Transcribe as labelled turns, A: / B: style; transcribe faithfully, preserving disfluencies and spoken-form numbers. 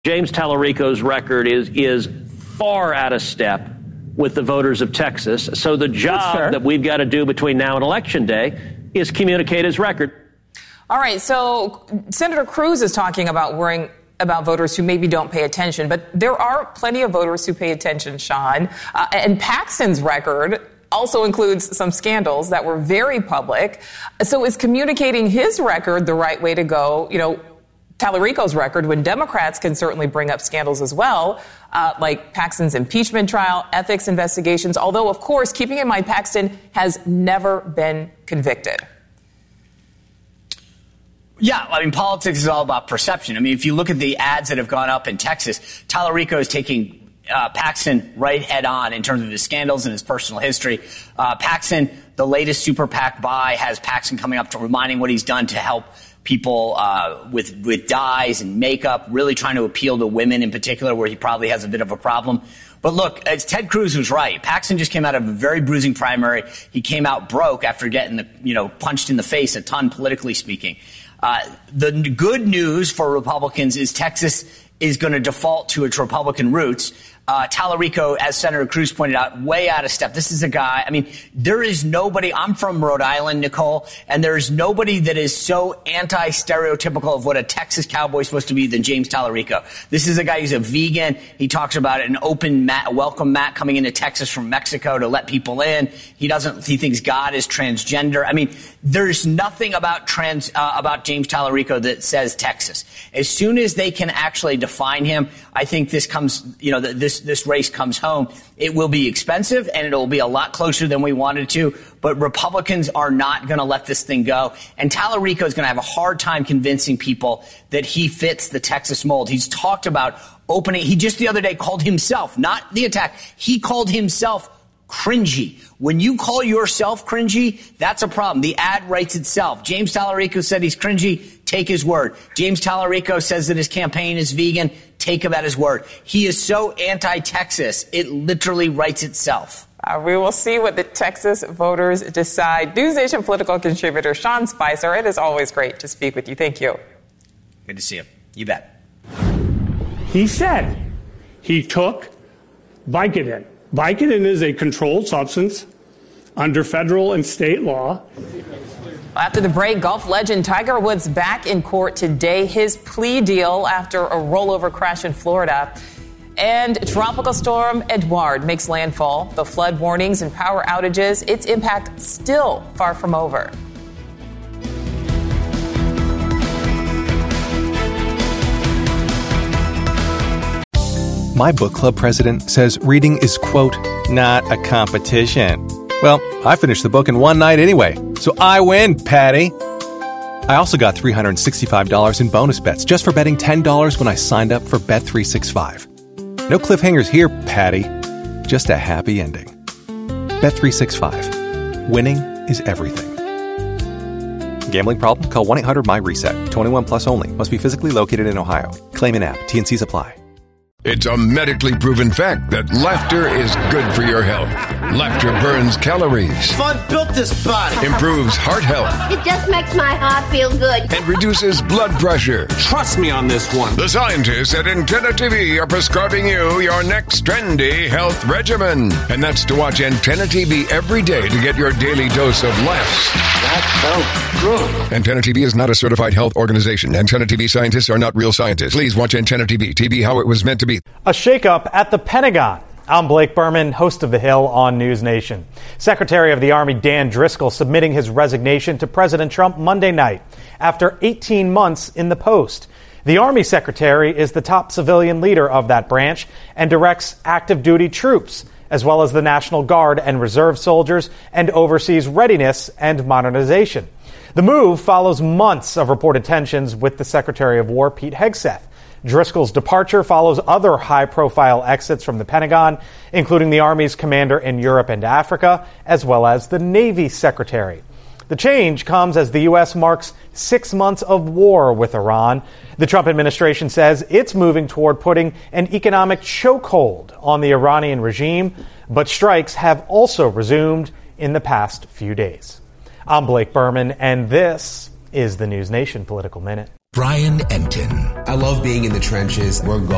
A: James Tallarico's record is is far out of step with the voters of Texas. So the job that we've got to do between now and Election Day is communicate his record.
B: All right. So Senator Cruz is talking about worrying about voters who maybe don't pay attention. But there are plenty of voters who pay attention, Sean. Uh, and Paxton's record also includes some scandals that were very public. So is communicating his record the right way to go? You know, Tallarico's record, when Democrats can certainly bring up scandals as well, uh, like Paxton's impeachment trial, ethics investigations, although, of course, keeping in mind Paxton has never been convicted.
C: Yeah, I mean, politics is all about perception. I mean, if you look at the ads that have gone up in Texas, Tallarico is taking uh, Paxton right head on in terms of his scandals and his personal history. Uh, Paxton, the latest super PAC buy, has Paxton coming up to reminding what he's done to help people uh, with with dyes and makeup, really trying to appeal to women in particular, where he probably has a bit of a problem. But look, as Ted Cruz was right. Paxton just came out of a very bruising primary. He came out broke after getting the, you know, punched in the face a ton, politically speaking. Uh, the good news for Republicans is Texas is going to default to its Republican roots. Uh, Tallarico, as Senator Cruz pointed out, way out of step. This is a guy, I mean, there is nobody, I'm from Rhode Island, Nicole, and there's nobody that is so anti-stereotypical of what a Texas cowboy is supposed to be than James Tallarico. This is a guy who's a vegan. He talks about an open mat, a welcome mat coming into Texas from Mexico to let people in. He doesn't, he thinks God is transgender. I mean, there's nothing about trans, uh, about James Tallarico that says Texas. As soon as they can actually define him, I think this comes, you know, this, this race comes home. It will be expensive and it will be a lot closer than we wanted to, but Republicans are not going to let this thing go. And Tallarico is going to have a hard time convincing people that he fits the Texas mold. He's talked about opening, he just the other day called himself, not the attack, he called himself cringy. When you call yourself cringy, that's a problem. The ad writes itself. James Tallarico said he's cringy. Take his word. James Tallarico says that his campaign is vegan. Take him at his word. He is so anti-Texas, it literally writes itself.
B: Uh, we will see what the Texas voters decide. NewsNation political contributor Sean Spicer, it is always great to speak with you. Thank you.
C: Good to see you. You bet.
D: He said he took Vicodin. Vicodin is a controlled substance under federal and state law.
B: After the break, golf legend Tiger Woods back in court today. His plea deal after a rollover crash in Florida. And Tropical Storm Edouard makes landfall. The flood warnings and power outages, its impact still far from over.
E: My book club president says reading is, quote, not a competition. Well, I finished the book in one night anyway, so I win, Patty. I also got three hundred sixty-five dollars in bonus bets just for betting ten dollars when I signed up for Bet three sixty-five. No cliffhangers here, Patty. Just a happy ending. Bet three sixty-five. Winning is everything. Gambling problem? Call one eight hundred my reset. twenty-one plus only. Must be physically located in Ohio. Claim in app. T and C's apply.
F: It's a medically proven fact that laughter is good for your health. Laughter burns calories.
G: Fun built this body.
F: Improves heart health.
H: It just makes my heart feel good.
F: And reduces blood pressure.
G: Trust me on this one.
F: The scientists at Antenna T V are prescribing you your next trendy health regimen. And that's to watch Antenna T V every day to get your daily dose of laughs.
G: That felt good.
F: Antenna T V is not a certified health organization. Antenna T V scientists are not real scientists. Please watch Antenna T V. T V how it was meant to be.
I: A shakeup at the Pentagon. I'm Blake Berman, host of The Hill on News Nation. Secretary of the Army Dan Driscoll submitting his resignation to President Trump Monday night after eighteen months in the post. The Army Secretary is the top civilian leader of that branch and directs active duty troops, as well as the National Guard and Reserve soldiers, and oversees readiness and modernization. The move follows months of reported tensions with the Secretary of War, Pete Hegseth. Driscoll's departure follows other high-profile exits from the Pentagon, including the Army's commander in Europe and Africa, as well as the Navy Secretary. The change comes as the U S marks six months of war with Iran. The Trump administration says it's moving toward putting an economic chokehold on the Iranian regime, but strikes have also resumed in the past few days. I'm Blake Berman, and this is the News Nation Political Minute.
J: Brian Entin.
K: I love being in the trenches. We're